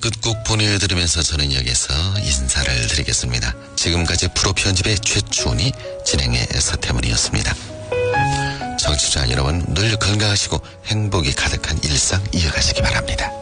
끝곡 보내드리면서 저는 여기서 인사를 드리겠습니다. 지금까지 프로 편집의 최춘희, 진행의 서태문이었습니다. 청취자 여러분 늘 건강하시고 행복이 가득한 일상 이어가시기 바랍니다.